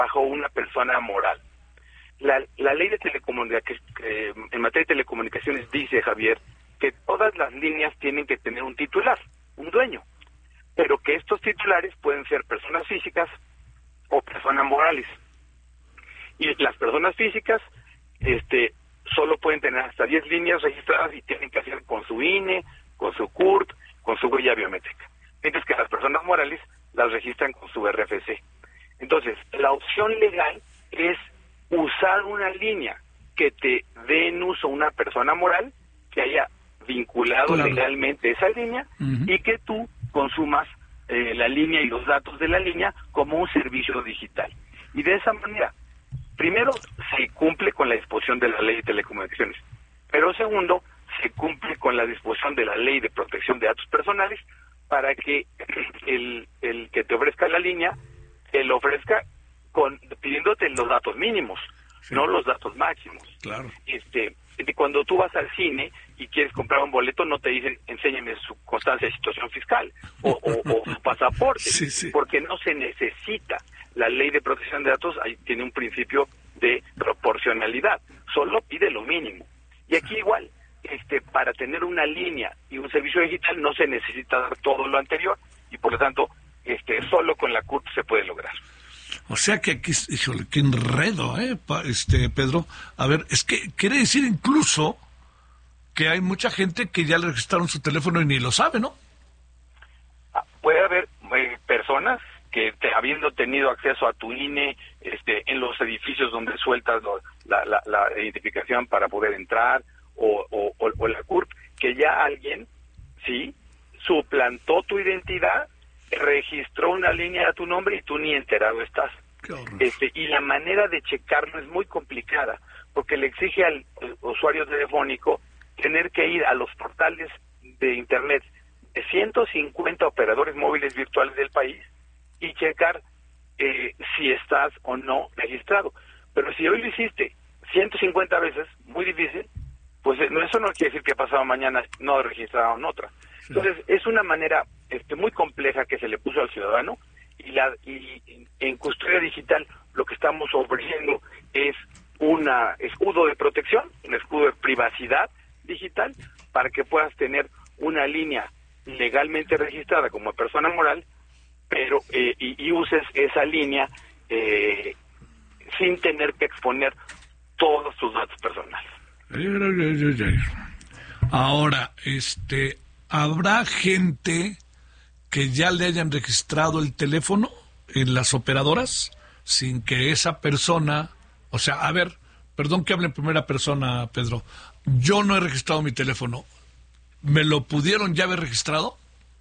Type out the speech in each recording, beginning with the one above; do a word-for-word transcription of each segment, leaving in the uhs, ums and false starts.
bajo una persona moral. La, la ley de telecomunicaciones, eh, en materia de telecomunicaciones dice, Javier, que todas las líneas tienen que tener un titular, un dueño, pero que estos titulares pueden ser personas físicas o personas morales. Y las personas físicas este, solo pueden tener hasta diez líneas registradas y tienen que hacer con su I N E, con su C U R P, con su huella biométrica. Mientras que las personas morales las registran con su R F C. Entonces, la opción legal es usar una línea que te dé en uso una persona moral que haya vinculado claro. legalmente esa línea uh-huh. y que tú consumas eh, la línea y los datos de la línea como un servicio digital. Y de esa manera, primero, se cumple con la disposición de la ley de telecomunicaciones, pero segundo, se cumple con la disposición de la ley de protección de datos personales para que el, el que te ofrezca la línea te lo ofrezca con pidiéndote los datos mínimos, sí. no los datos máximos. Claro. Este, cuando tú vas al cine y quieres comprar un boleto, no te dicen, enséñame su constancia de situación fiscal o, o, o su pasaporte, sí, sí. porque no se necesita. La ley de protección de datos ahí tiene un principio de proporcionalidad, solo pide lo mínimo. Y aquí igual, este, para tener una línea y un servicio digital no se necesita dar todo lo anterior y por lo tanto, este, solo con la C U R P se puede lograr. O sea que aquí, híjole, qué enredo, ¿eh, este, Pedro? A ver, es que quiere decir incluso que hay mucha gente que ya le registraron su teléfono y ni lo sabe, ¿no? Ah, puede haber eh, personas que te, habiendo tenido acceso a tu I N E este, en los edificios donde sueltas lo, la, la, la identificación para poder entrar o, o, o, o la C U R P, que ya alguien, sí, suplantó tu identidad, registró una línea a tu nombre y tú ni enterado estás. Este, y la manera de checarlo es muy complicada, porque le exige al, al usuario telefónico tener que ir a los portales de Internet de ciento cincuenta operadores móviles virtuales del país y checar eh, si estás o no registrado. Pero si hoy lo hiciste ciento cincuenta veces, muy difícil, pues eso no quiere decir que pasado mañana no registraron otra. Entonces, es una manera este, muy compleja que se le puso al ciudadano y, la, y en custodia digital lo que estamos ofreciendo es un escudo de protección, un escudo de privacidad digital para que puedas tener una línea legalmente registrada como persona moral, pero eh, y, y uses esa línea eh, sin tener que exponer todos tus datos personales. Ahora, este... ¿habrá gente que ya le hayan registrado el teléfono en las operadoras sin que esa persona, o sea, a ver, perdón que hable en primera persona, Pedro, yo no he registrado mi teléfono, ¿me lo pudieron ya haber registrado?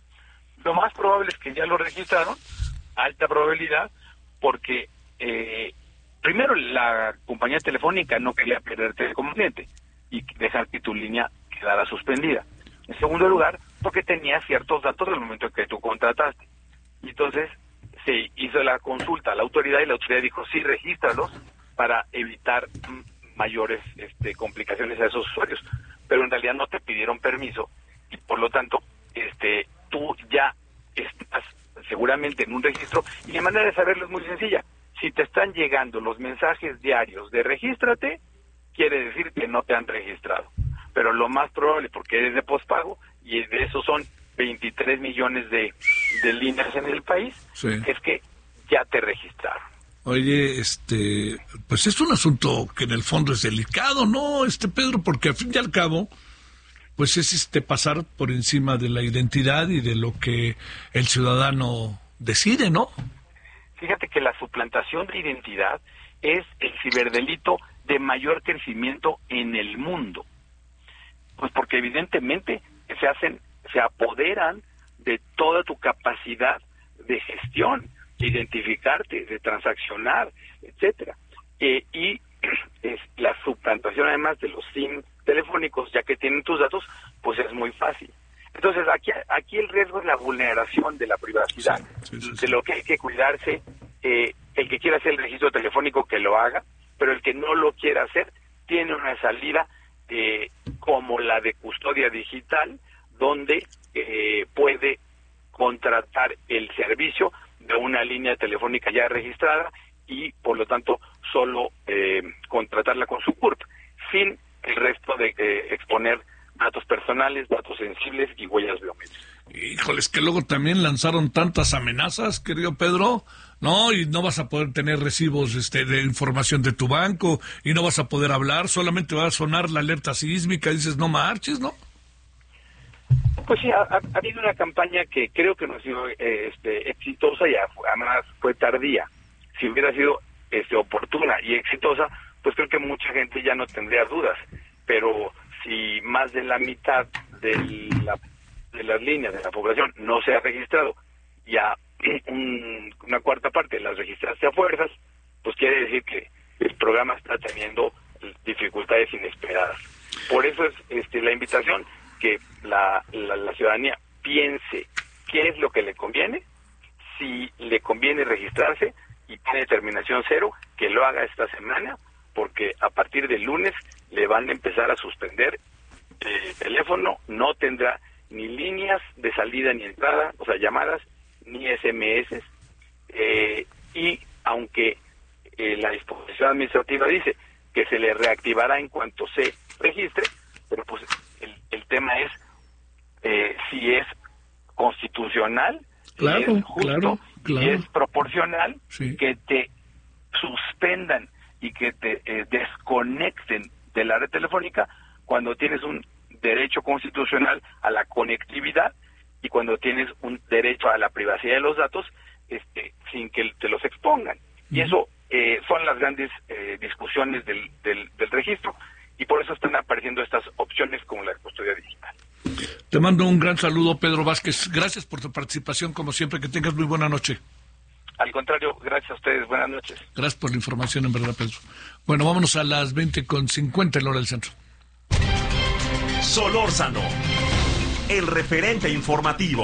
Lo más probable es que ya lo registraron, alta probabilidad, porque eh, primero la compañía telefónica no quería perderte como cliente y dejar que tu línea quedara suspendida. En segundo lugar, porque tenía ciertos datos del momento en que tú contrataste. Y entonces se hizo la consulta a la autoridad y la autoridad dijo, sí, regístralos para evitar mayores este, complicaciones a esos usuarios. Pero en realidad no te pidieron permiso y por lo tanto este, tú ya estás seguramente en un registro. Y la manera de saberlo es muy sencilla. Si te están llegando los mensajes diarios de regístrate, quiere decir que no te han registrado. Pero lo más probable, porque eres de pospago, y de esos son veintitrés millones de, de líneas en el país, sí. es que ya te registraron. Oye, este, pues es un asunto que en el fondo es delicado, ¿no, este Pedro? Porque al fin y al cabo, pues es este pasar por encima de la identidad y de lo que el ciudadano decide, ¿no? Fíjate que la suplantación de identidad es el ciberdelito de mayor crecimiento en el mundo. Pues porque evidentemente se hacen, se apoderan de toda tu capacidad de gestión, de identificarte, de transaccionar, etcétera. Eh, y es la suplantación además de los SIM telefónicos, ya que tienen tus datos, pues es muy fácil. Entonces aquí aquí el riesgo es la vulneración de la privacidad, sí, sí, sí, sí. de lo que hay que cuidarse. Eh, el que quiera hacer el registro telefónico que lo haga, pero el que no lo quiera hacer tiene una salida Eh, como la de custodia digital, donde eh, puede contratar el servicio de una línea telefónica ya registrada y por lo tanto solo eh, contratarla con su C U R P, sin el resto de eh, exponer datos personales, datos sensibles y huellas biométricas. Híjoles, que luego también lanzaron tantas amenazas, querido Pedro, no, y no vas a poder tener recibos este, de información de tu banco, y no vas a poder hablar, solamente va a sonar la alerta sísmica, dices, no marches, ¿no? Pues sí, ha, ha habido una campaña que creo que no ha sido eh, este, exitosa y además fue tardía. Si hubiera sido este, oportuna y exitosa, pues creo que mucha gente ya no tendría dudas, pero si más de la mitad de la de las líneas de la población no se ha registrado y a un, una cuarta parte las registraste a fuerzas, pues quiere decir que el programa está teniendo dificultades inesperadas. Por eso es este, la invitación que la, la, la ciudadanía piense qué es lo que le conviene, si le conviene registrarse y tiene terminación cero, que lo haga esta semana, porque a partir del lunes le van a empezar a suspender el teléfono, no tendrá ni líneas de salida ni entrada, o sea, llamadas, ni ese eme ese, eh, y aunque eh, la disposición administrativa dice que se le reactivará en cuanto se registre, pero pues el, el tema es eh, si es constitucional, claro, si es justo, claro, claro. si es proporcional, sí. que te suspendan y que te eh, desconecten de la red telefónica cuando tienes un derecho constitucional a la conectividad y cuando tienes un derecho a la privacidad de los datos, este, sin que te los expongan. Uh-huh. Y eso eh, son las grandes eh, discusiones del, del, del registro, y por eso están apareciendo estas opciones como la de custodia digital. Te mando un gran saludo, Pedro Vázquez. Gracias por tu participación, como siempre. Que tengas muy buena noche. Al contrario, gracias a ustedes. Buenas noches. Gracias por la información, en verdad, Pedro. Bueno, vámonos a las veinte con cincuenta en la hora del centro. Solórzano, el referente informativo.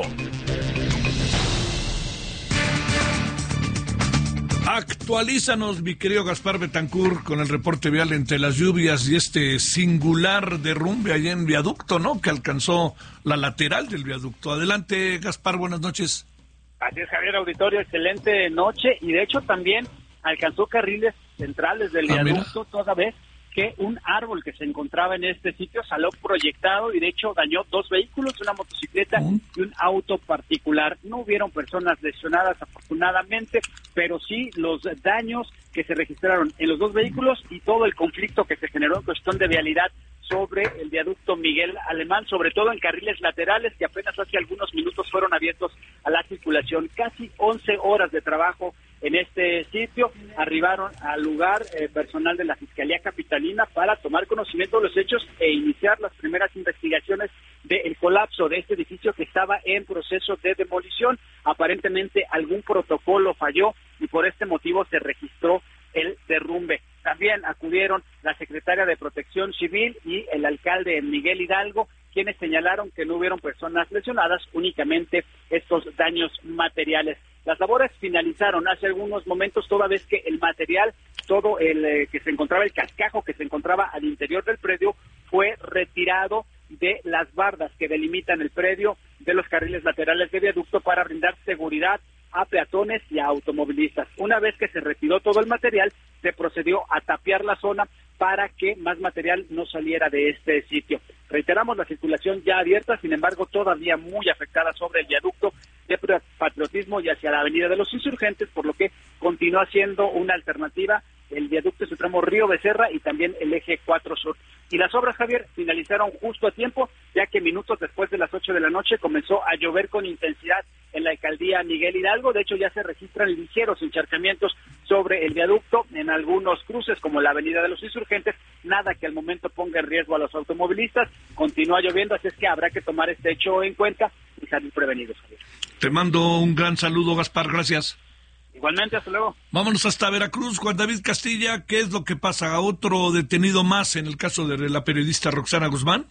Actualízanos, mi querido Gaspar Betancourt, con el reporte vial entre las lluvias y este singular derrumbe allá en viaducto, ¿no?, que alcanzó la lateral del viaducto. Adelante, Gaspar, buenas noches. Así es, Javier, auditorio, excelente noche, y de hecho también alcanzó carriles centrales del ah, viaducto, mira. toda vez que un árbol que se encontraba en este sitio salió proyectado y de hecho dañó dos vehículos, una motocicleta ¿Mm? y un auto particular. No hubieron personas lesionadas, afortunadamente, pero sí los daños que se registraron en los dos vehículos y todo el conflicto que se generó en cuestión de vialidad sobre el viaducto Miguel Alemán, sobre todo en carriles laterales que apenas hace algunos minutos fueron abiertos a la circulación. Casi once horas de trabajo en este sitio. Arribaron al lugar eh, personal de la Fiscalía Capitalina para tomar conocimiento de los hechos e iniciar las primeras investigaciones del colapso de este edificio que estaba en proceso de demolición. Aparentemente algún protocolo falló y por este motivo se registró el derrumbe. También acudieron la secretaria de Protección Civil y el alcalde Miguel Hidalgo, quienes señalaron que no hubieron personas lesionadas, únicamente estos daños materiales. Las labores finalizaron hace algunos momentos, toda vez que el material, todo el eh, que se encontraba, el cascajo que se encontraba al interior del predio, fue retirado de las bardas que delimitan el predio de los carriles laterales de viaducto para brindar seguridad a peatones y a automovilistas. Una vez que se retiró todo el material, se procedió a tapiar la zona para que más material no saliera de este sitio. Reiteramos, la circulación ya abierta, sin embargo, todavía muy afectada sobre el viaducto de Patriotismo y hacia la Avenida de los Insurgentes, por lo que continúa siendo una alternativa el viaducto de su tramo Río Becerra y también el eje cuatro Sur. Y las obras, Javier, finalizaron justo a tiempo, ya que minutos después de las ocho de la noche comenzó a llover con intensidad en la alcaldía Miguel Hidalgo. De hecho, ya se registran ligeros encharcamientos sobre el viaducto en algunos cruces, como la Avenida de los Insurgentes, nada que al momento ponga en riesgo a los automovilistas. Continúa lloviendo, así es que habrá que tomar este hecho en cuenta y salir prevenidos, Javier. Te mando un gran saludo, Gaspar, gracias. Igualmente, hasta luego. Vámonos hasta Veracruz, Juan David Castilla. ¿Qué es lo que pasa? ¿A otro detenido más en el caso de la periodista Roxana Guzmán?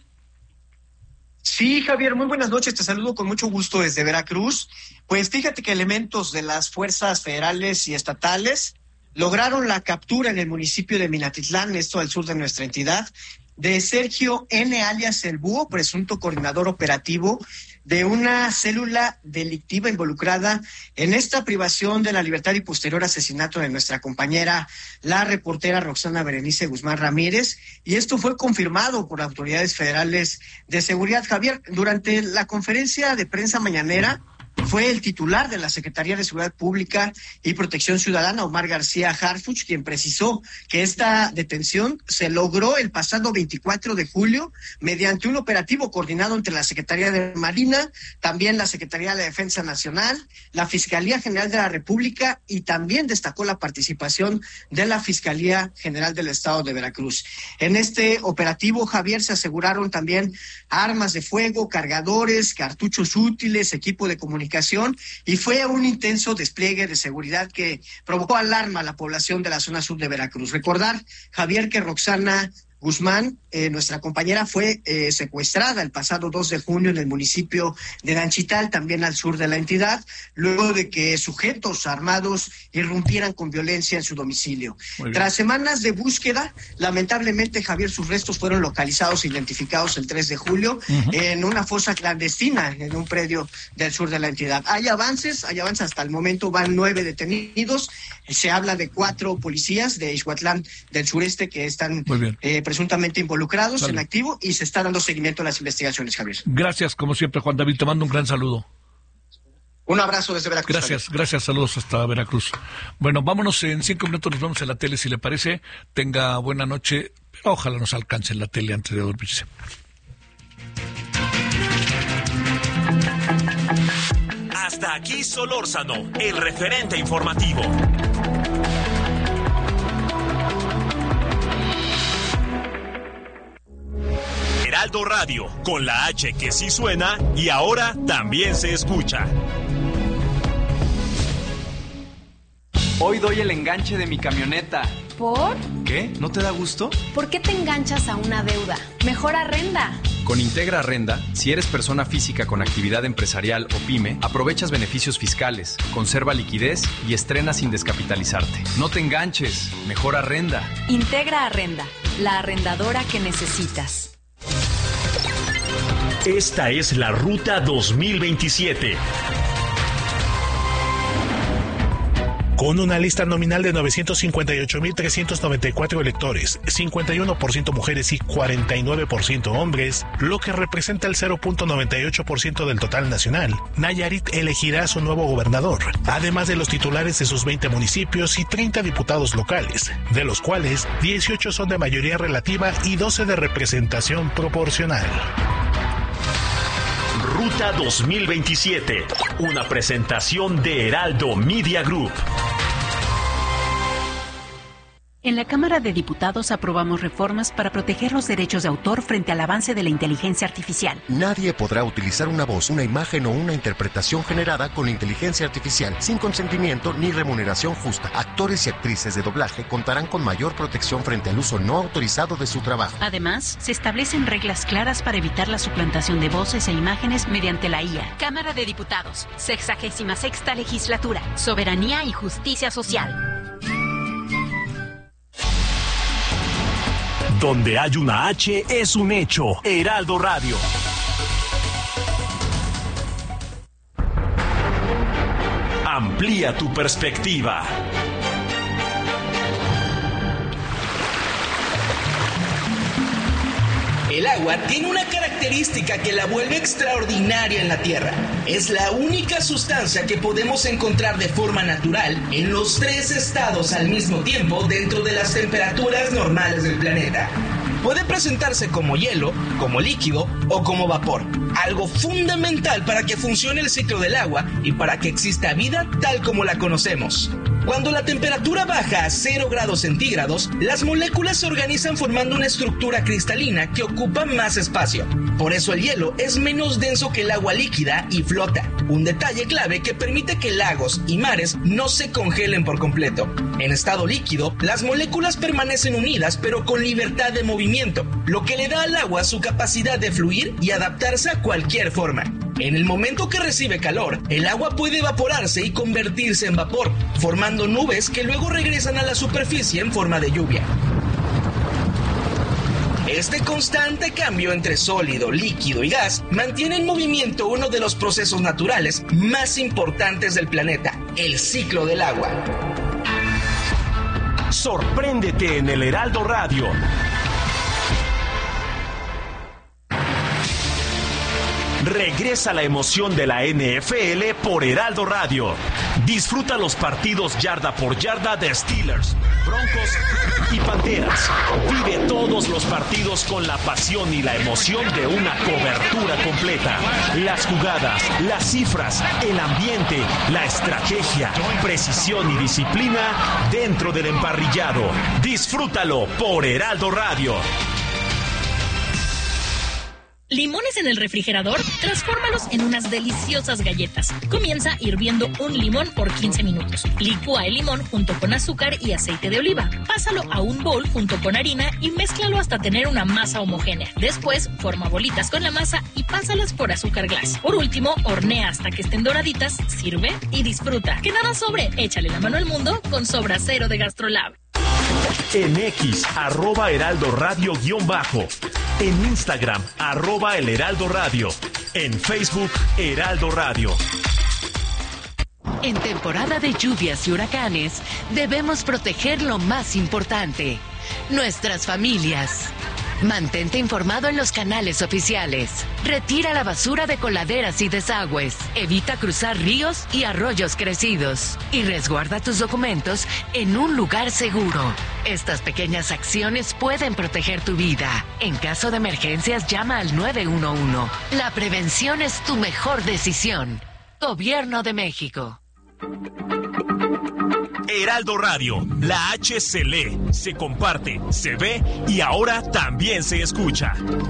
Sí, Javier, muy buenas noches, te saludo con mucho gusto desde Veracruz. Pues fíjate que elementos de las fuerzas federales y estatales lograron la captura en el municipio de Minatitlán, esto al sur de nuestra entidad, de Sergio N. alias El Búho, presunto coordinador operativo de una célula delictiva involucrada en esta privación de la libertad y posterior asesinato de nuestra compañera, la reportera Roxana Berenice Guzmán Ramírez, y esto fue confirmado por autoridades federales de seguridad. Javier, durante la conferencia de prensa mañanera, fue el titular de la Secretaría de Seguridad Pública y Protección Ciudadana, Omar García Harfuch, quien precisó que esta detención se logró el pasado veinticuatro de julio mediante un operativo coordinado entre la Secretaría de Marina, también la Secretaría de la Defensa Nacional, la Fiscalía General de la República, y también destacó la participación de la Fiscalía General del Estado de Veracruz. En este operativo, Javier, se aseguraron también armas de fuego, cargadores, cartuchos útiles, equipo de comunicación, y fue un intenso despliegue de seguridad que provocó alarma a la población de la zona sur de Veracruz. Recordar, Javier, que Roxana Guzmán, eh, nuestra compañera, fue eh, secuestrada el pasado dos de junio en el municipio de Nanchital, también al sur de la entidad, luego de que sujetos armados irrumpieran con violencia en su domicilio. Tras semanas de búsqueda, lamentablemente, Javier, sus restos fueron localizados e identificados el tres de julio uh-huh. en una fosa clandestina en un predio del sur de la entidad. Hay avances, hay avances hasta el momento, van nueve detenidos. Se habla de cuatro policías de Ixhuatlán del sureste que están eh, presuntamente involucrados Dale. en activo, y se está dando seguimiento a las investigaciones, Javier. Gracias, como siempre, Juan David, te mando un gran saludo. Un abrazo desde Veracruz. Gracias, Javier. gracias, saludos hasta Veracruz. Bueno, vámonos, en cinco minutos nos vemos en la tele, si le parece. Tenga buena noche, pero ojalá nos alcance en la tele antes de dormirse. Hasta aquí Solórzano, el referente informativo. Heraldo Radio, con la H que sí suena y ahora también se escucha. Hoy doy el enganche de mi camioneta. ¿Por? ¿Qué? ¿No te da gusto? ¿Por qué te enganchas a una deuda? Mejor arrenda. Con Integra Arrenda, si eres persona física con actividad empresarial o pyme, aprovechas beneficios fiscales, conserva liquidez y estrena sin descapitalizarte. No te enganches, mejor arrenda. Integra Arrenda, la arrendadora que necesitas. Esta es la Ruta dos mil veintisiete. Con una lista nominal de novecientos cincuenta y ocho mil trescientos noventa y cuatro electores, cincuenta y uno por ciento mujeres y cuarenta y nueve por ciento hombres, lo que representa el cero punto noventa y ocho por ciento del total nacional, Nayarit elegirá a su nuevo gobernador, además de los titulares de sus veinte municipios y treinta diputados locales, de los cuales dieciocho son de mayoría relativa y doce de representación proporcional. Ruta dos mil veintisiete, una presentación de Heraldo Media Group. En la Cámara de Diputados aprobamos reformas para proteger los derechos de autor frente al avance de la inteligencia artificial. Nadie podrá utilizar una voz, una imagen o una interpretación generada con inteligencia artificial sin consentimiento ni remuneración justa. Actores y actrices de doblaje contarán con mayor protección frente al uso no autorizado de su trabajo. Además, se establecen reglas claras para evitar la suplantación de voces e imágenes mediante la I A. Cámara de Diputados, sexagésima sexta legislatura, soberanía y justicia social. Donde hay una H es un hecho. Heraldo Radio. Amplía tu perspectiva. El agua tiene una característica que la vuelve extraordinaria en la Tierra. Es la única sustancia que podemos encontrar de forma natural en los tres estados al mismo tiempo dentro de las temperaturas normales del planeta. Puede presentarse como hielo, como líquido o como vapor. Algo fundamental para que funcione el ciclo del agua y para que exista vida tal como la conocemos. Cuando la temperatura baja a cero grados centígrados, las moléculas se organizan formando una estructura cristalina que ocupa más espacio. Por eso el hielo es menos denso que el agua líquida y flota. Un detalle clave que permite que lagos y mares no se congelen por completo. En estado líquido, las moléculas permanecen unidas pero con libertad de movimiento, lo que le da al agua su capacidad de fluir y adaptarse a cualquier forma. En el momento que recibe calor, el agua puede evaporarse y convertirse en vapor, formando nubes que luego regresan a la superficie en forma de lluvia. Este constante cambio entre sólido, líquido y gas mantiene en movimiento uno de los procesos naturales más importantes del planeta, el ciclo del agua. Sorpréndete en el Heraldo Radio. Regresa la emoción de la N F L por Heraldo Radio. Disfruta los partidos yarda por yarda de Steelers, Broncos y Panteras. Vive todos los partidos con la pasión y la emoción de una cobertura completa. Las jugadas, las cifras, el ambiente, la estrategia, precisión y disciplina dentro del emparrillado. Disfrútalo por Heraldo Radio. ¿Limones en el refrigerador? Transfórmalos en unas deliciosas galletas. Comienza hirviendo un limón por quince minutos. Licúa el limón junto con azúcar y aceite de oliva. Pásalo a un bowl junto con harina y mézclalo hasta tener una masa homogénea. Después, forma bolitas con la masa y pásalas por azúcar glass. Por último, hornea hasta que estén doraditas, sirve y disfruta. Que nada sobre, échale la mano al mundo con Sobra Cero de GastroLab. En X, arroba Heraldo Radio guión bajo. En Instagram, arroba El Heraldo Radio. En Facebook, Heraldo Radio. En temporada de lluvias y huracanes, debemos proteger lo más importante, nuestras familias. Mantente informado en los canales oficiales. Retira la basura de coladeras y desagües. Evita cruzar ríos y arroyos crecidos. Y resguarda tus documentos en un lugar seguro. Estas pequeñas acciones pueden proteger tu vida. En caso de emergencias, llama al nueve uno uno. La prevención es tu mejor decisión. Gobierno de México. Heraldo Radio, la H se lee, se comparte, se ve y ahora también se escucha.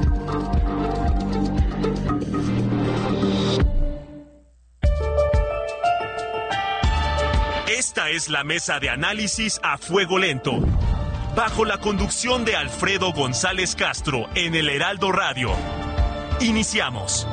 Esta es la mesa de análisis a fuego lento, bajo la conducción de Alfredo González Castro en el Heraldo Radio. Iniciamos.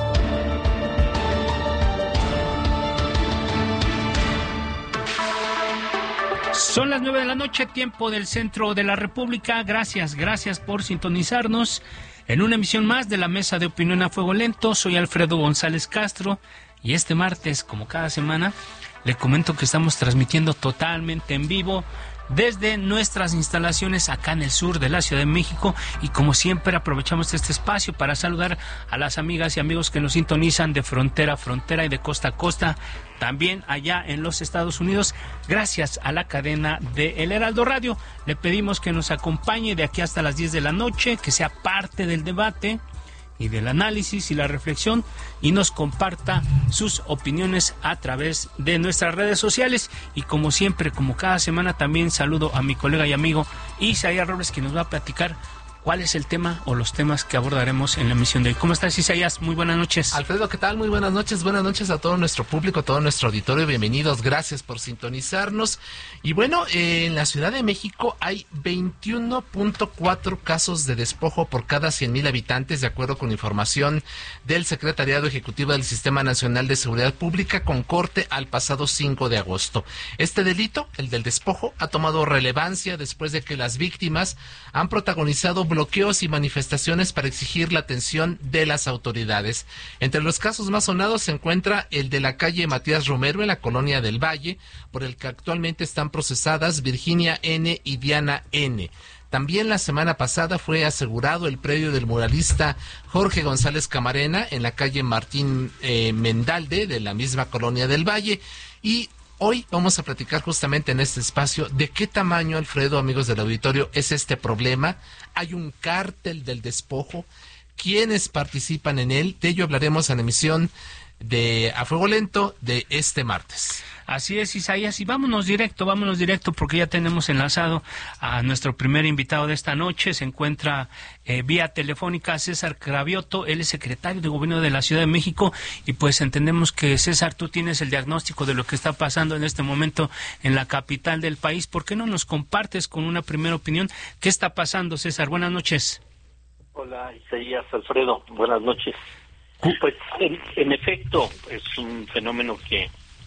Son las nueve de la noche, tiempo del centro de la República. Gracias, gracias por sintonizarnos en una emisión más de la Mesa de Opinión a Fuego Lento. Soy Alfredo González Castro y este martes, como cada semana, le comento que estamos transmitiendo totalmente en vivo desde nuestras instalaciones acá en el sur de la Ciudad de México, y como siempre aprovechamos este espacio para saludar a las amigas y amigos que nos sintonizan de frontera a frontera y de costa a costa, también allá en los Estados Unidos, gracias a la cadena de El Heraldo Radio. Le pedimos que nos acompañe de aquí hasta las diez de la noche, que sea parte del debate y del análisis y la reflexión, y nos comparta sus opiniones a través de nuestras redes sociales. Y como siempre, como cada semana, también saludo a mi colega y amigo Isaías Robles, que nos va a platicar cuál es el tema o los temas que abordaremos en la emisión de hoy. ¿Cómo estás, Isaías? Muy buenas noches. Alfredo, ¿qué tal? Muy buenas noches. Buenas noches a todo nuestro público, a todo nuestro auditorio. Bienvenidos, gracias por sintonizarnos. Y bueno, eh, en la Ciudad de México hay veintiuno punto cuatro casos de despojo por cada cien mil habitantes, de acuerdo con información del Secretariado Ejecutivo del Sistema Nacional de Seguridad Pública, con corte al pasado cinco de agosto. Este delito, el del despojo, ha tomado relevancia después de que las víctimas han protagonizado bloqueos y manifestaciones para exigir la atención de las autoridades. Entre los casos más sonados se encuentra el de la calle Matías Romero en la colonia del Valle, por el que actualmente están procesadas Virginia N. y Diana N. También la semana pasada fue asegurado el predio del muralista Jorge González Camarena en la calle Martín eh, Mendalde de la misma colonia del Valle. Y hoy vamos a platicar justamente en este espacio de qué tamaño, Alfredo, amigos del auditorio, es este problema. Hay un cártel del despojo. ¿Quiénes participan en él? De ello hablaremos en la emisión de A Fuego Lento de este martes. Así es, Isaías, y vámonos directo, vámonos directo, porque ya tenemos enlazado a nuestro primer invitado de esta noche. Se encuentra eh, vía telefónica César Cravioto, él es secretario de Gobierno de la Ciudad de México, y pues entendemos que, César, tú tienes el diagnóstico de lo que está pasando en este momento en la capital del país. ¿Por qué no nos compartes con una primera opinión qué está pasando, César? Buenas noches. Hola, Isaías, Alfredo, buenas noches. Pues, en, en efecto, es un fenómeno que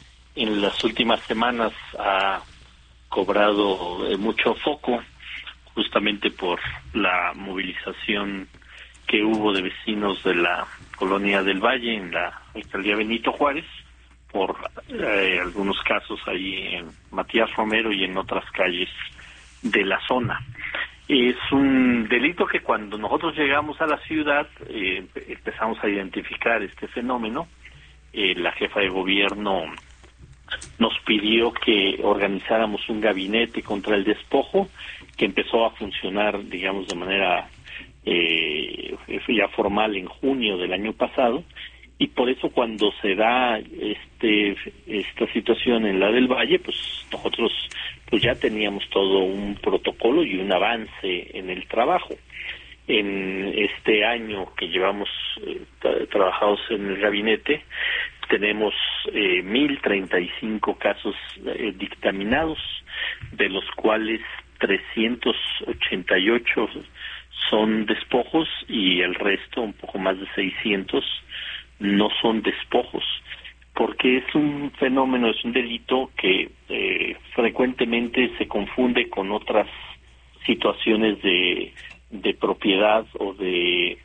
en las últimas semanas ha cobrado eh, mucho foco justamente por la movilización que hubo de vecinos de la colonia del Valle en la alcaldía Benito Juárez, por eh, algunos casos ahí en Matías Romero y en otras calles de la zona. Es un delito que cuando nosotros llegamos a la ciudad eh, empezamos a identificar este fenómeno. Eh, la jefa de gobierno nos pidió que organizáramos un gabinete contra el despojo que empezó a funcionar, digamos, de manera eh, ya formal en junio del año pasado, y por eso cuando se da este esta situación en la del Valle, pues nosotros pues ya teníamos todo un protocolo y un avance en el trabajo. En este año que llevamos eh, tra- trabajados en el gabinete, tenemos eh, mil treinta y cinco casos eh, dictaminados, de los cuales trescientos ochenta y ocho son despojos y el resto, un poco más de seiscientos, no son despojos, porque es un fenómeno, es un delito que eh, frecuentemente se confunde con otras situaciones de, de propiedad o de...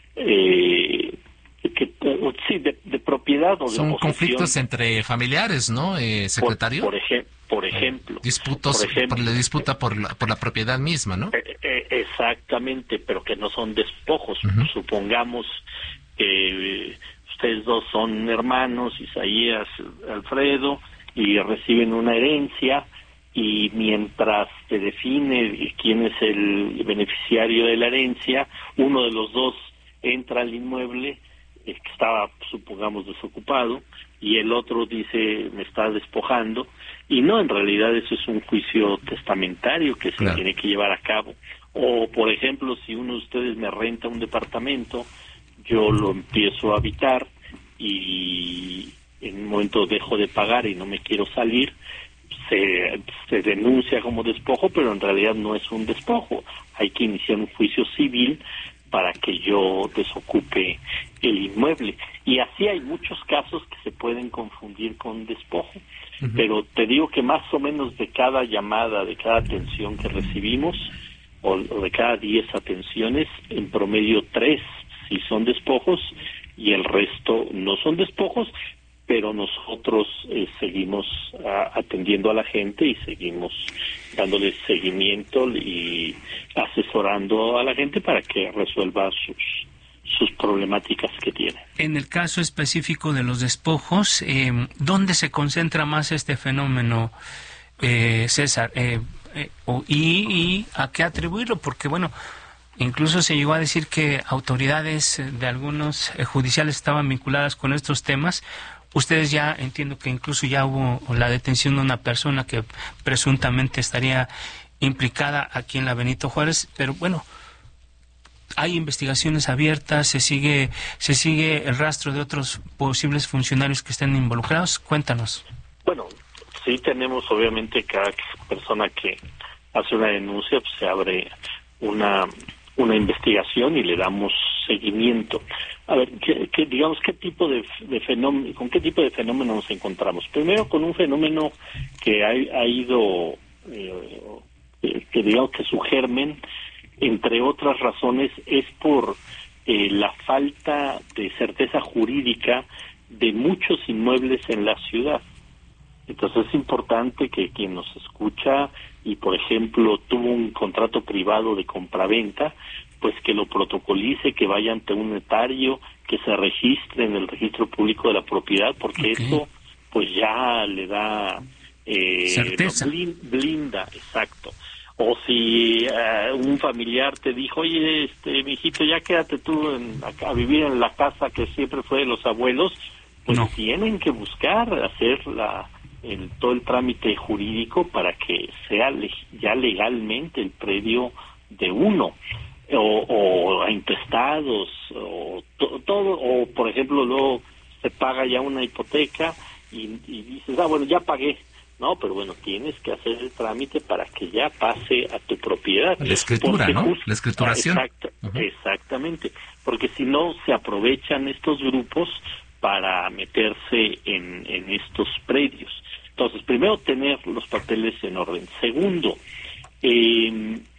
Eh, que, sí, de, de propiedad o de Son posesión. conflictos entre familiares, ¿no, eh, secretario? Por, por, eje, por ejemplo. Disputos, por, ejemplo, por la disputa por la, por la propiedad misma, ¿no? Eh, eh, exactamente, pero que no son despojos. Uh-huh. Supongamos que eh, ustedes dos son hermanos, Isaías, Alfredo, y reciben una herencia, y mientras se define quién es el beneficiario de la herencia, uno de los dos entra al inmueble eh, que estaba, supongamos, desocupado, y el otro dice, me está despojando, y no, en realidad eso es un juicio testamentario que se claro. tiene que llevar a cabo. O, por ejemplo, si uno de ustedes me renta un departamento, yo lo empiezo a habitar, y en un momento dejo de pagar y no me quiero salir, se, se denuncia como despojo, pero en realidad no es un despojo. Hay que iniciar un juicio civil para que yo desocupe el inmueble. Y así hay muchos casos que se pueden confundir con despojo. Uh-huh. Pero te digo que más o menos de cada llamada, de cada atención que recibimos, o, o de cada diez atenciones, en promedio tres sí son despojos, y el resto no son despojos, pero nosotros eh, seguimos a, atendiendo a la gente y seguimos dándoles seguimiento y asesorando a la gente para que resuelva sus sus problemáticas que tiene. En el caso específico de los despojos, eh, ¿dónde se concentra más este fenómeno, eh, César? Eh, eh, o, y, ¿Y a qué atribuirlo? Porque, bueno, incluso se llegó a decir que autoridades de algunos eh, judiciales estaban vinculadas con estos temas. Ustedes ya, entiendo que incluso ya hubo la detención de una persona que presuntamente estaría implicada aquí en la Benito Juárez, pero bueno, hay investigaciones abiertas, se sigue se sigue el rastro de otros posibles funcionarios que estén involucrados. Cuéntanos. Bueno, sí tenemos, obviamente, cada persona que hace una denuncia, pues se abre una una investigación y le damos seguimiento. A ver, ¿qué, qué, digamos, qué tipo de, de fenómeno, con qué tipo de fenómeno nos encontramos? Primero, con un fenómeno que ha, ha ido, eh, que digamos que su germen, entre otras razones, es por eh, la falta de certeza jurídica de muchos inmuebles en la ciudad. Entonces es importante que quien nos escucha y, por ejemplo, tuvo un contrato privado de compraventa, pues que lo protocolice, que vaya ante un notario, que se registre en el registro público de la propiedad, porque okay. eso pues ya le da eh, certeza. Blinda, exacto. O si uh, un familiar te dijo, oye, este, mijito, ya quédate tú en, a, a vivir en la casa que siempre fue de los abuelos, pues no. tienen que buscar hacer la el, todo el trámite jurídico para que sea leg- ya legalmente el predio de uno, o, o a intestados, o to- todo, o por ejemplo luego se paga ya una hipoteca y, y dices, ah, bueno, ya pagué. No, pero bueno, tienes que hacer el trámite para que ya pase a tu propiedad. La escritura, porque ¿no? Justo, la escrituración. Exacto, uh-huh. Exactamente, porque si no se aprovechan estos grupos para meterse en, en estos predios. Entonces, primero, tener los papeles en orden. Segundo, eh,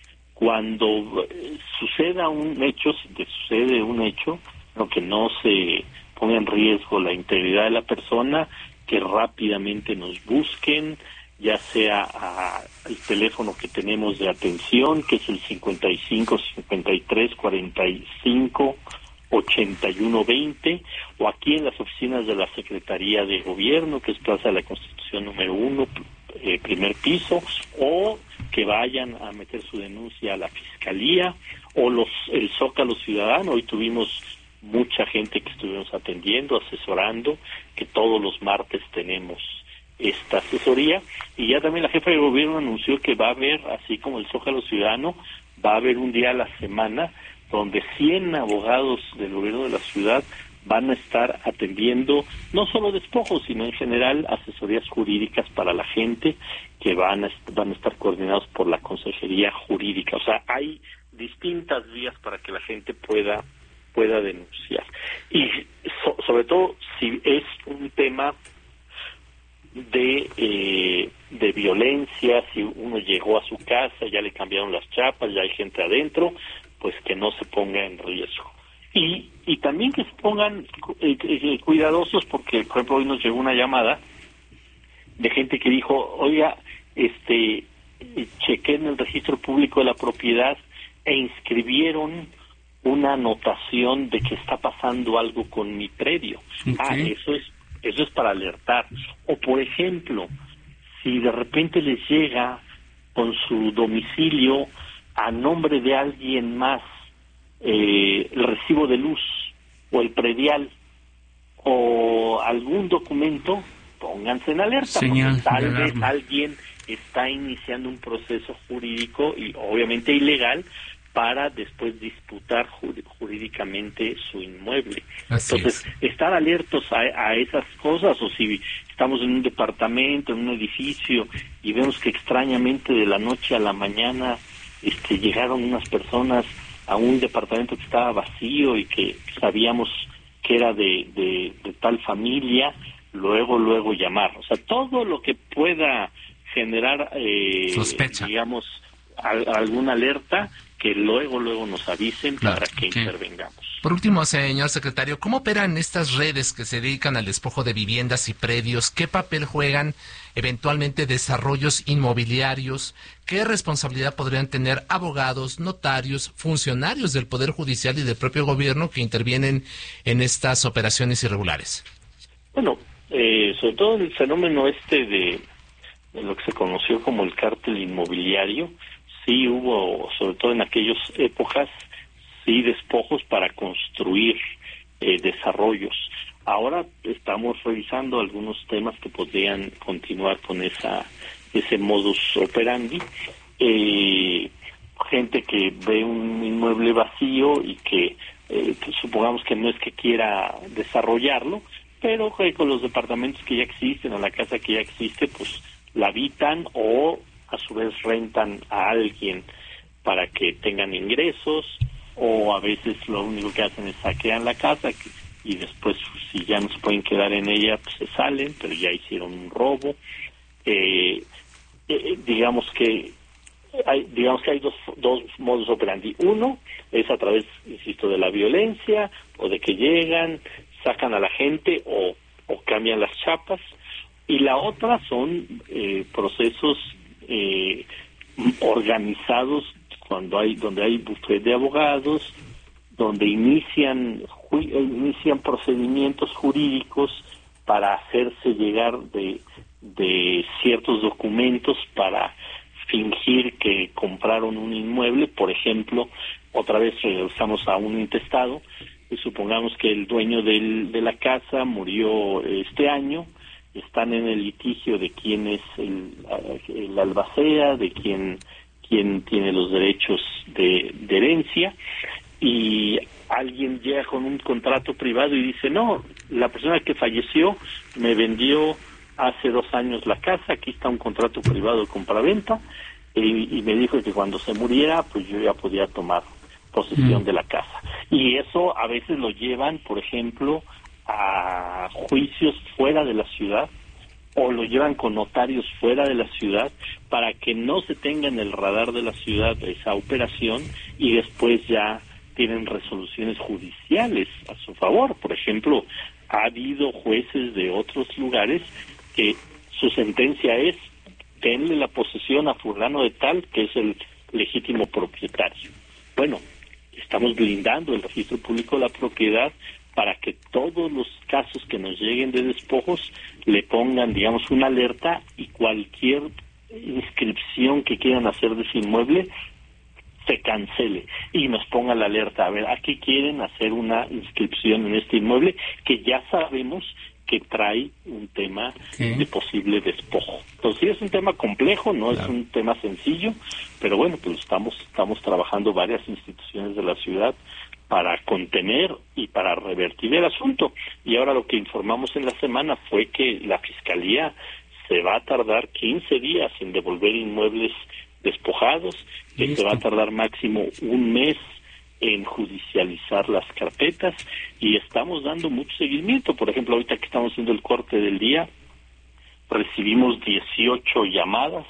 cuando eh, suceda un hecho, si te sucede un hecho, aunque no se ponga en riesgo la integridad de la persona, que rápidamente nos busquen, ya sea al teléfono que tenemos de atención, que es el cincuenta y cinco, cincuenta y tres, cuarenta y cinco, ochenta y uno, veinte, o aquí en las oficinas de la Secretaría de Gobierno, que es Plaza de la Constitución número uno, eh, primer piso, o que vayan a meter su denuncia a la Fiscalía, o los el Zócalo Ciudadano. Hoy tuvimos mucha gente que estuvimos atendiendo, asesorando, que todos los martes tenemos esta asesoría, y ya también la jefa de gobierno anunció que va a haber, así como el Zócalo Ciudadano, va a haber un día a la semana donde cien abogados del gobierno de la ciudad van a estar atendiendo no solo despojos, sino en general asesorías jurídicas para la gente, que van a, van a estar coordinados por la Consejería Jurídica. O sea, hay distintas vías para que la gente pueda pueda denunciar. Y so, sobre todo si es un tema de eh, de violencia, si uno llegó a su casa, ya le cambiaron las chapas, ya hay gente adentro, pues que no se ponga en riesgo. Y y también que se pongan eh, eh, cuidadosos, porque por ejemplo hoy nos llegó una llamada de gente que dijo, oiga, este chequé en el registro público de la propiedad e inscribieron una anotación de que está pasando algo con mi predio. Okay. Ah, eso es eso es para alertar. O por ejemplo, si de repente les llega con su domicilio a nombre de alguien más eh, el recibo de luz o el predial o algún documento, pónganse en alerta. Señal porque tal vez alguien está iniciando un proceso jurídico y obviamente ilegal para después disputar jurídicamente su inmueble. Así Entonces, es. estar alertos a, a esas cosas, o si estamos en un departamento, en un edificio, y vemos que extrañamente de la noche a la mañana este, llegaron unas personas a un departamento que estaba vacío y que sabíamos que era de, de, de tal familia, luego, luego llamar. O sea, todo lo que pueda generar, eh, sospecha, digamos, a, a alguna alerta, que luego, luego nos avisen, claro, para que, que intervengamos. Por último, señor secretario, ¿cómo operan estas redes que se dedican al despojo de viviendas y predios? ¿Qué papel juegan eventualmente desarrollos inmobiliarios? ¿Qué responsabilidad podrían tener abogados, notarios, funcionarios del Poder Judicial y del propio gobierno que intervienen en estas operaciones irregulares? Bueno, eh, sobre todo el fenómeno este de, de lo que se conoció como el cártel inmobiliario, sí hubo, sobre todo en aquellas épocas, sí despojos para construir eh, desarrollos. Ahora estamos revisando algunos temas que podrían continuar con esa ese modus operandi. Eh, gente que ve un inmueble vacío y que, eh, que supongamos que no es que quiera desarrollarlo, pero que con los departamentos que ya existen o la casa que ya existe, pues la habitan o a su vez rentan a alguien para que tengan ingresos, o a veces lo único que hacen es saquean la casa y después si ya no se pueden quedar en ella pues se salen, pero ya hicieron un robo. Eh, eh, digamos que hay, digamos que hay dos, dos modos operandi. Uno es a través, insisto, de la violencia, o de que llegan, sacan a la gente o, o cambian las chapas, y la otra son eh, procesos Eh, organizados cuando hay donde hay bufete de abogados, donde inician ju- inician procedimientos jurídicos para hacerse llegar de de ciertos documentos para fingir que compraron un inmueble. Por ejemplo, otra vez regresamos a un intestado, y supongamos que el dueño del, de la casa murió este año, están en el litigio de quién es el, el albacea, de quién, quién tiene los derechos de, de herencia, y alguien llega con un contrato privado y dice, no, la persona que falleció me vendió hace dos años la casa, aquí está un contrato privado de compraventa, y, y me dijo que cuando se muriera, pues yo ya podía tomar posesión mm. de la casa. Y eso a veces lo llevan, por ejemplo, a juicios fuera de la ciudad, o lo llevan con notarios fuera de la ciudad para que no se tenga en el radar de la ciudad esa operación y después ya tienen resoluciones judiciales a su favor. Por ejemplo, ha habido jueces de otros lugares que su sentencia es: denle la posesión a fulano de tal, que es el legítimo propietario. Bueno, estamos blindando el registro público de la propiedad para que todos los casos que nos lleguen de despojos le pongan, digamos, una alerta, y cualquier inscripción que quieran hacer de ese inmueble se cancele y nos ponga la alerta. A ver, aquí quieren hacer una inscripción en este inmueble que ya sabemos que trae un tema ¿Qué? de posible despojo. Entonces sí es un tema complejo, no claro. es un tema sencillo, pero bueno, pues estamos estamos trabajando varias instituciones de la ciudad para contener y para revertir el asunto. Y ahora lo que informamos en la semana fue que la Fiscalía se va a tardar quince días en devolver inmuebles despojados, que Listo. se va a tardar máximo un mes en judicializar las carpetas, y estamos dando mucho seguimiento. Por ejemplo, ahorita que estamos haciendo el corte del día, recibimos dieciocho llamadas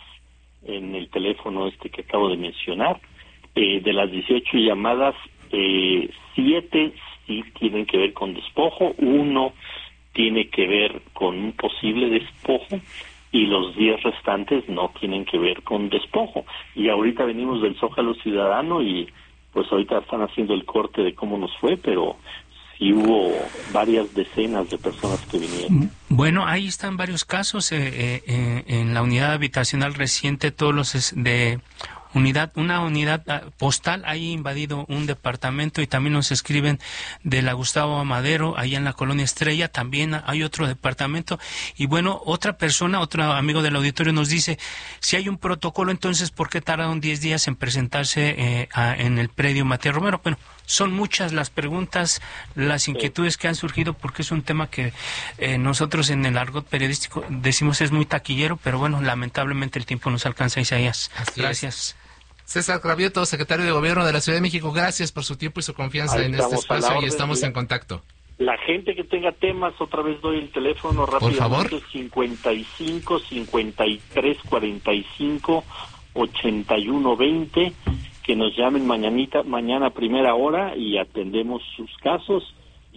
en el teléfono este que acabo de mencionar. Eh, de las dieciocho llamadas, eh, siete sí tienen que ver con despojo, uno tiene que ver con un posible despojo, y los diez restantes no tienen que ver con despojo. Y ahorita venimos del Zócalo Ciudadano y pues ahorita están haciendo el corte de cómo nos fue, pero sí hubo varias decenas de personas que vinieron. Bueno, ahí están varios casos eh, eh, en la unidad habitacional reciente, todos los es de unidad, una unidad postal ha invadido un departamento, y también nos escriben de la Gustavo Amadero, allá en la Colonia Estrella, también hay otro departamento. Y bueno, otra persona, otro amigo del auditorio nos dice, si hay un protocolo, entonces ¿por qué tardaron diez días en presentarse eh, a, en el predio Matías Romero? Bueno, son muchas las preguntas, las inquietudes que han surgido, porque es un tema que eh, nosotros en el argot periodístico decimos es muy taquillero, pero bueno, lamentablemente el tiempo nos alcanza, Isaías. Así Gracias. Es. César Cravioto, secretario de Gobierno de la Ciudad de México, gracias por su tiempo y su confianza Ahí en este espacio, y estamos en contacto. La gente que tenga temas, otra vez doy el teléfono rápidamente. Por favor. cincuenta y cinco, cincuenta y tres, cuarenta y cinco, ochenta y uno, veinte, que nos llamen mañanita, mañana a primera hora, y atendemos sus casos.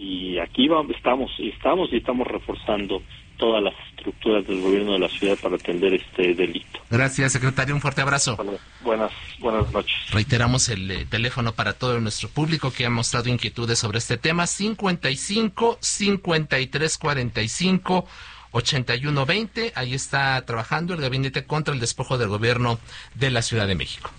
Y aquí vamos, estamos, estamos y estamos reforzando todas las estructuras del gobierno de la ciudad para atender este delito. Gracias, secretario, un fuerte abrazo. Bueno, buenas, buenas noches. Reiteramos el eh, teléfono para todo nuestro público que ha mostrado inquietudes sobre este tema: cincuenta y cinco, cincuenta y tres, cuarenta y cinco, ochenta y uno, veinte. Ahí está trabajando el Gabinete contra el Despojo del Gobierno de la Ciudad de México.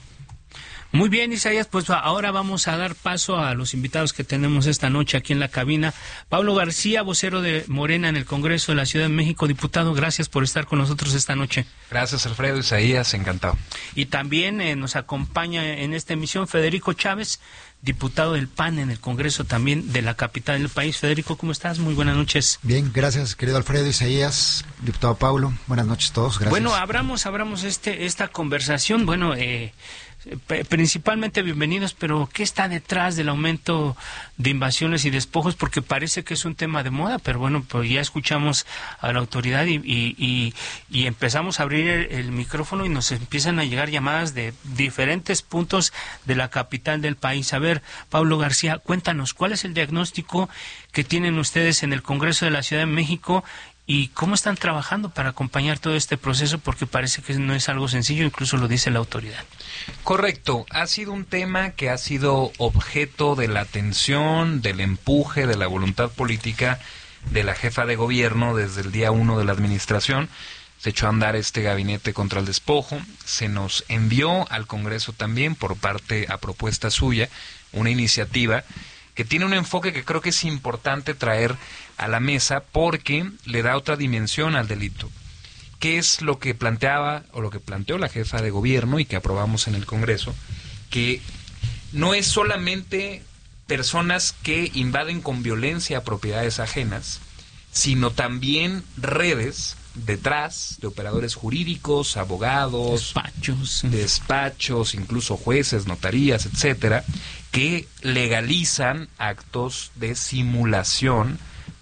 Muy bien, Isaías, pues ahora vamos a dar paso a los invitados que tenemos esta noche aquí en la cabina. Pablo García, vocero de Morena en el Congreso de la Ciudad de México. Diputado, gracias por estar con nosotros esta noche. Gracias, Alfredo. Isaías, encantado. Y también eh, nos acompaña en esta emisión Federico Chávez, diputado del P A N en el Congreso también de la capital del país. Federico, ¿cómo estás? Muy buenas noches. Bien, gracias, querido Alfredo, Isaías, diputado Pablo. Buenas noches a todos, gracias. Bueno, abramos, abramos este, esta conversación. Bueno, eh... principalmente bienvenidos, pero ¿qué está detrás del aumento de invasiones y despojos? Porque parece que es un tema de moda, pero bueno, pues ya escuchamos a la autoridad y, y, y, y empezamos a abrir el, el micrófono y nos empiezan a llegar llamadas de diferentes puntos de la capital del país. A ver, Pablo García, cuéntanos, ¿cuál es el diagnóstico que tienen ustedes en el Congreso de la Ciudad de México? ¿Y cómo están trabajando para acompañar todo este proceso? Porque parece que no es algo sencillo, incluso lo dice la autoridad. Correcto. Ha sido un tema que ha sido objeto de la atención, del empuje, de la voluntad política de la jefa de gobierno desde el día uno de la administración. Se echó a andar este gabinete contra el despojo. Se nos envió al Congreso también, por parte, a propuesta suya, una iniciativa que tiene un enfoque que creo que es importante traer a la mesa porque le da otra dimensión al delito. ¿Qué es lo que planteaba o lo que planteó la jefa de gobierno y que aprobamos en el Congreso? Que no es solamente personas que invaden con violencia propiedades ajenas, sino también redes detrás de operadores jurídicos, abogados, despachos, despachos, incluso jueces, notarías, etcétera, que legalizan actos de simulación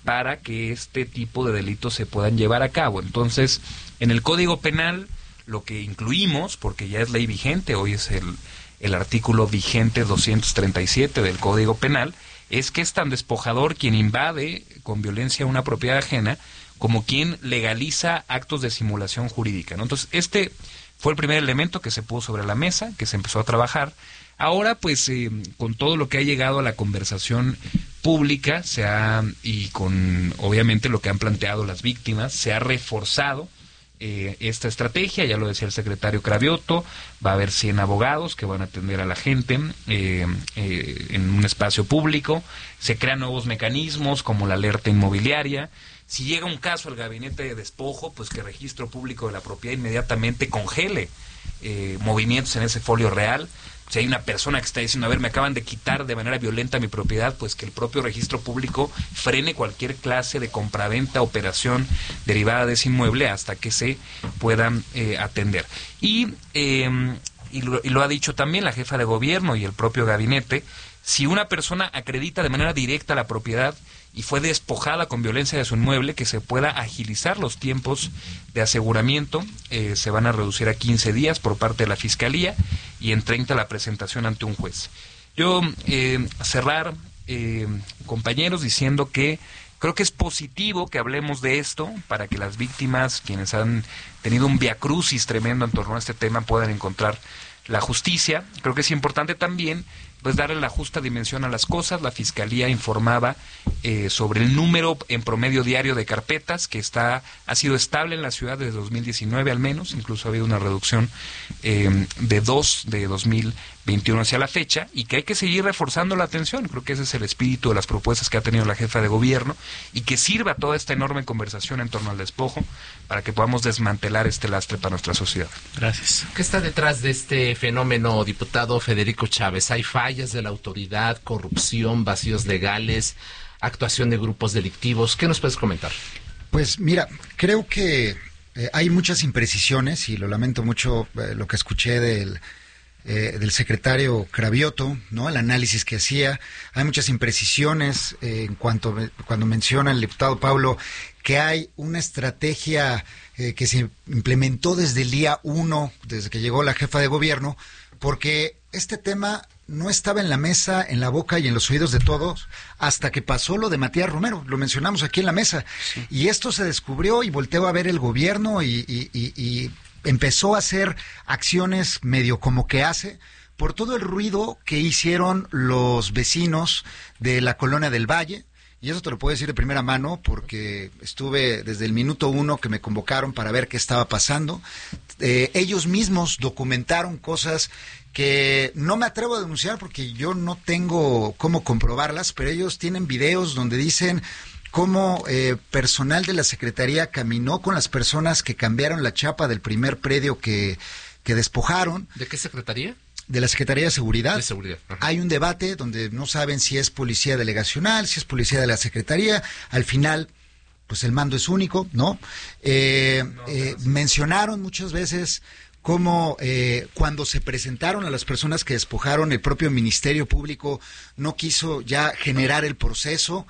para que este tipo de delitos se puedan llevar a cabo. Entonces, en el Código Penal, lo que incluimos, porque ya es ley vigente, hoy es el, el artículo vigente doscientos treinta y siete del Código Penal, es que es tan despojador quien invade con violencia una propiedad ajena como quien legaliza actos de simulación jurídica, ¿no? Entonces, este fue el primer elemento que se puso sobre la mesa, que se empezó a trabajar. Ahora, pues, eh, con todo lo que ha llegado a la conversación pública, se ha, y con, obviamente, lo que han planteado las víctimas, se ha reforzado eh, esta estrategia. Ya lo decía el secretario Cravioto, va a haber cien abogados que van a atender a la gente eh, eh, en un espacio público. Se crean nuevos mecanismos, como la alerta inmobiliaria. Si llega un caso al gabinete de despojo, pues que el Registro Público de la Propiedad inmediatamente congele eh, movimientos en ese folio real. Si hay una persona que está diciendo, a ver, me acaban de quitar de manera violenta mi propiedad, pues que el propio registro público frene cualquier clase de compraventa, operación derivada de ese inmueble hasta que se puedan eh, atender. Y, eh, y, lo, y lo ha dicho también la jefa de gobierno y el propio gabinete, si una persona acredita de manera directa la propiedad y fue despojada con violencia de su inmueble, que se pueda agilizar los tiempos de aseguramiento, eh, se van a reducir a quince días por parte de la Fiscalía y en treinta la presentación ante un juez. Yo eh, cerrar, eh, compañeros, diciendo que creo que es positivo que hablemos de esto para que las víctimas, quienes han tenido un viacrucis tremendo en torno a este tema, puedan encontrar la justicia. Creo que es importante también pues darle la justa dimensión a las cosas. La Fiscalía informaba eh, sobre el número en promedio diario de carpetas, que está ha sido estable en la ciudad desde dos mil diecinueve al menos, incluso ha habido una reducción eh, de dos de dos mil veintiuno hacia la fecha, y que hay que seguir reforzando la atención. Creo que ese es el espíritu de las propuestas que ha tenido la jefa de gobierno, y que sirva toda esta enorme conversación en torno al despojo para que podamos desmantelar este lastre para nuestra sociedad. Gracias. ¿Qué está detrás de este fenómeno, diputado Federico Chávez? ¿Hay fallas de la autoridad, corrupción, vacíos legales, actuación de grupos delictivos? ¿Qué nos puedes comentar? Pues mira, creo que eh, hay muchas imprecisiones, y lo lamento mucho eh, lo que escuché del Eh, del secretario Cravioto, ¿no? El análisis que hacía. Hay muchas imprecisiones eh, en cuanto cuando menciona el diputado Pablo que hay una estrategia eh, que se implementó desde el día uno, desde que llegó la jefa de gobierno, porque este tema no estaba en la mesa, en la boca y en los oídos de todos hasta que pasó lo de Matías Romero. Lo mencionamos aquí en la mesa. Sí. Y esto se descubrió y volteó a ver el gobierno y, y, y, y empezó a hacer acciones medio como que hace por todo el ruido que hicieron los vecinos de la Colonia del Valle. Y eso te lo puedo decir de primera mano porque estuve desde el minuto uno que me convocaron para ver qué estaba pasando. Eh, ellos mismos documentaron cosas que no me atrevo a denunciar porque yo no tengo cómo comprobarlas, pero ellos tienen videos donde dicen cómo eh, personal de la Secretaría caminó con las personas que cambiaron la chapa del primer predio que, que despojaron. ¿De qué Secretaría? De la Secretaría de Seguridad. De Seguridad. Ajá. Hay un debate donde no saben si es policía delegacional, si es policía de la Secretaría. Al final, pues el mando es único, ¿no? Eh, no eh, mencionaron muchas veces cómo eh, cuando se presentaron a las personas que despojaron, el propio Ministerio Público no quiso ya generar el proceso.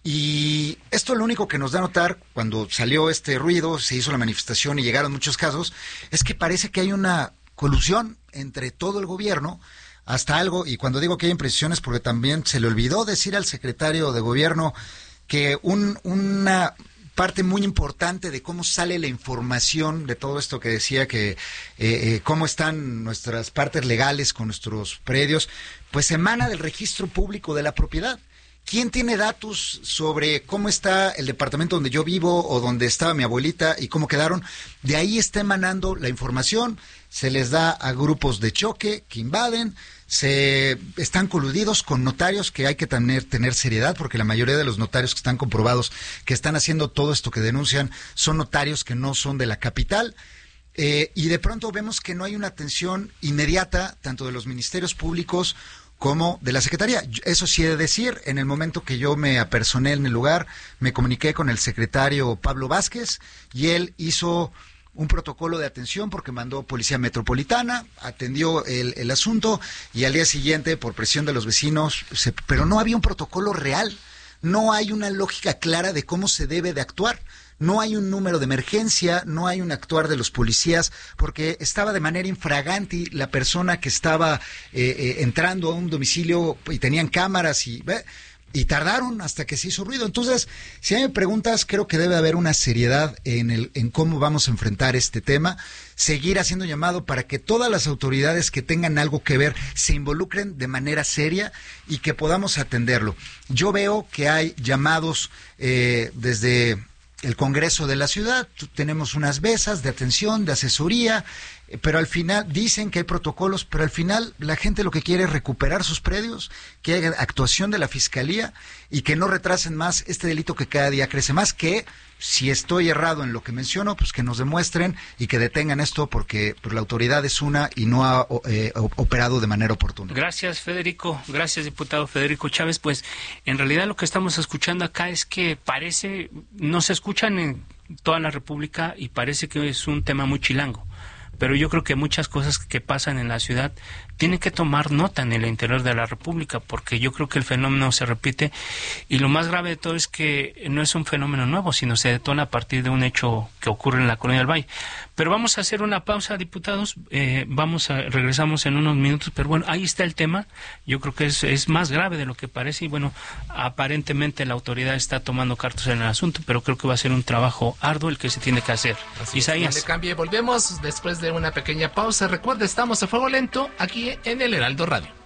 Y esto lo único que nos da a notar cuando salió este ruido, se hizo la manifestación y llegaron muchos casos, es que parece que hay una colusión entre todo el gobierno hasta algo, y cuando digo que hay imprecisiones porque también se le olvidó decir al secretario de gobierno que un, una parte muy importante de cómo sale la información de todo esto que decía que eh, eh, cómo están nuestras partes legales con nuestros predios, pues emana del registro público de la propiedad. ¿Quién tiene datos sobre cómo está el departamento donde yo vivo o donde estaba mi abuelita y cómo quedaron? De ahí está emanando la información, se les da a grupos de choque que invaden, se están coludidos con notarios que hay que tener, tener seriedad, porque la mayoría de los notarios que están comprobados que están haciendo todo esto que denuncian son notarios que no son de la capital. Eh, y de pronto vemos que no hay una atención inmediata tanto de los ministerios públicos como de la Secretaría. Eso sí he de decir, en el momento que yo me apersoné en el lugar, me comuniqué con el secretario Pablo Vázquez y él hizo un protocolo de atención porque mandó Policía Metropolitana, atendió el, el asunto y al día siguiente, por presión de los vecinos, se, pero no había un protocolo real no hay una lógica clara de cómo se debe de actuar. No hay un número de emergencia, no hay un actuar de los policías, porque estaba de manera infraganti la persona que estaba eh, eh, entrando a un domicilio y tenían cámaras y... ¿ve? Y tardaron hasta que se hizo ruido. Entonces, si me preguntas, creo que debe haber una seriedad en el en cómo vamos a enfrentar este tema. Seguir haciendo llamado para que todas las autoridades que tengan algo que ver se involucren de manera seria y que podamos atenderlo. Yo veo que hay llamados eh, desde el Congreso de la ciudad, tenemos unas mesas de atención, de asesoría, pero al final dicen que hay protocolos, pero al final la gente lo que quiere es recuperar sus predios, que haya actuación de la Fiscalía y que no retrasen más este delito que cada día crece más, que si estoy errado en lo que menciono, pues que nos demuestren y que detengan esto porque pues, la autoridad es una y no ha eh, operado de manera oportuna. Gracias, Federico. Gracias, diputado Federico Chávez. Pues en realidad lo que estamos escuchando acá es que parece, no se escuchan en toda la República y parece que es un tema muy chilango. Pero yo creo que muchas cosas que pasan en la ciudad tienen que tomar nota en el interior de la República, porque yo creo que el fenómeno se repite y lo más grave de todo es que no es un fenómeno nuevo, sino se detona a partir de un hecho que ocurre en la Colonia del Valle. Pero vamos a hacer una pausa, diputados, eh, vamos a regresamos en unos minutos, pero bueno, ahí está el tema. Yo creo que es, es más grave de lo que parece y bueno, aparentemente la autoridad está tomando cartas en el asunto, pero creo que va a ser un trabajo arduo el que se tiene que hacer. Así Isaías. Es, no le cambie, volvemos después de una pequeña pausa. Recuerda, estamos a fuego lento aquí en el Heraldo Radio.